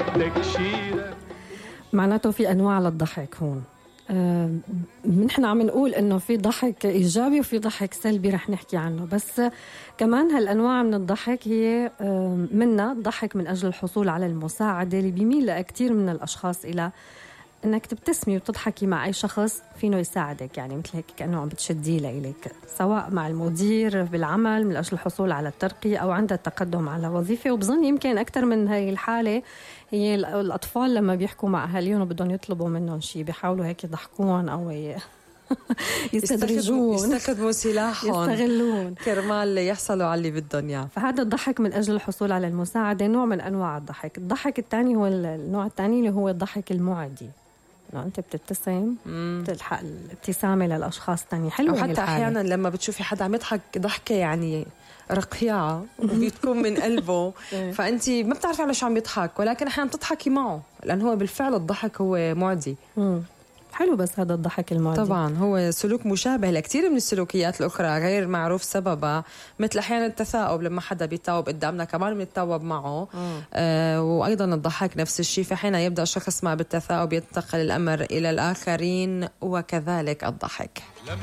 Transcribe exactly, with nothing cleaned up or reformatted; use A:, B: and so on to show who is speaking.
A: تكشيرة.
B: معناته في أنواع للضحك هون. آه، نحن عم نقول إنه في ضحك إيجابي وفي ضحك سلبي رح نحكي عنه، بس كمان هالأنواع من الضحك هي آه، منها الضحك من أجل الحصول على المساعدة اللي بيميل كتير من الأشخاص إلى إنك تبتسمي وتضحكي مع أي شخص فينه يساعدك، يعني مثل هيك كأنه عم بتشديه لإليك، سواء مع المدير بالعمل من أجل الحصول على الترقية أو عند التقدم على وظيفة. وبظن يمكن أكتر من هاي الحالة هي الأطفال لما بيحكوا مع أهاليهم وبدهم يطلبوا منهم شيء بيحاولوا هيك يضحكون أو يستدرجون،
C: يستخدموا سلاحهم،
B: يستغلون
C: كرمال يحصلوا على اللي بدهم اياه.
B: فهذا الضحك من أجل الحصول على المساعدة نوع من أنواع الضحك. الضحك الثاني هو النوع الثاني اللي هو الضحك المعدي، لو أنت بتبتسم تلحق الابتسامة للأشخاص الثانيين. حلو.
C: وحتى أحيانا لما بتشوفي حدا عم يضحك ضحكة يعني رقيعة وبتكون من قلبه فأنت ما بتعرفي على شو عم يضحك، ولكن أحيانا تضحكي معه لأن هو بالفعل الضحك هو معدي.
B: حلو. بس هذا الضحك المعدي
C: طبعا هو سلوك مشابه لكثير من السلوكيات الأخرى غير معروف سببها، مثل أحيانا التثاؤب، لما حدا بيتاوب قدامنا كمان بنتاوب معه. آه وأيضا الضحك نفس الشيء، في حين يبدأ الشخص ما بالتثاؤب ينتقل الأمر إلى الآخرين، وكذلك الضحك.